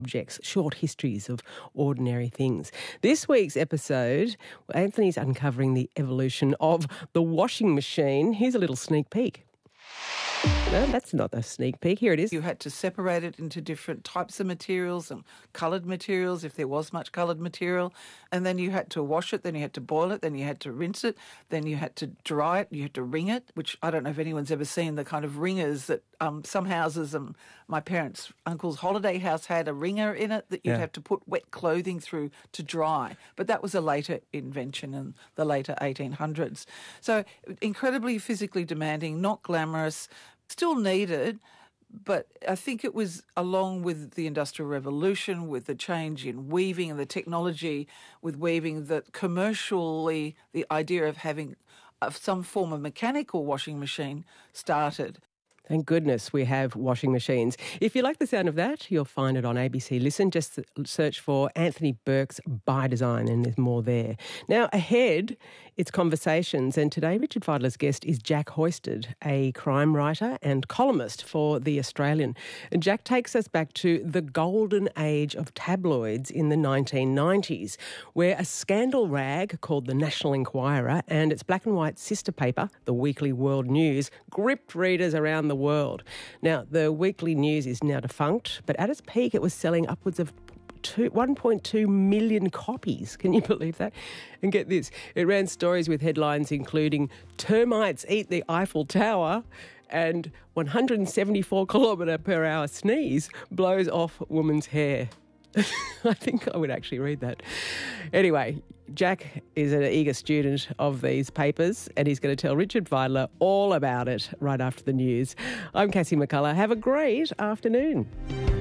objects, short histories of ordinary things. This week's episode, Anthony's uncovering the evolution of the washing machine. Here's a little sneak peek. No, that's not a sneak peek. Here it is. You had to separate it into different types of materials and coloured materials, if there was much coloured material. And then you had to wash it, then you had to boil it, then you had to rinse it, then you had to dry it, you had to wring it, which I don't know if anyone's ever seen the kind of wringers that some houses, my parents' uncle's holiday house had a wringer in it that you'd have to put wet clothing through to dry. But that was a later invention in the later 1800s. So incredibly physically demanding, not glamorous, still needed, but I think it was along with the Industrial Revolution, with the change in weaving and the technology with weaving, that commercially the idea of having some form of mechanical washing machine started. Thank goodness we have washing machines. If you like the sound of that, you'll find it on ABC Listen. Just search for Anthony Burke's By Design and there's more there. Now, ahead, it's conversations. And today, Richard Fidler's guest is Jack Hoisted, a crime writer and columnist for The Australian. And Jack takes us back to the golden age of tabloids in the 1990s, where a scandal rag called the National Enquirer and its black and white sister paper, the Weekly World News, gripped readers around the world. Now, the Weekly News is now defunct, but at its peak it was selling upwards of 1.2 million copies. Can you believe that? And get this, it ran stories with headlines including termites eat the Eiffel Tower and 174 kilometre per hour sneeze blows off woman's hair. I think I would actually read that. Anyway, Jack is an eager student of these papers and he's going to tell Richard Fidler all about it right after the news. I'm Cassie McCullough. Have a great afternoon.